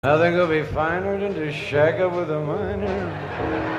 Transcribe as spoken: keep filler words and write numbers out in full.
Nothing could be finer than to shack up with a miner.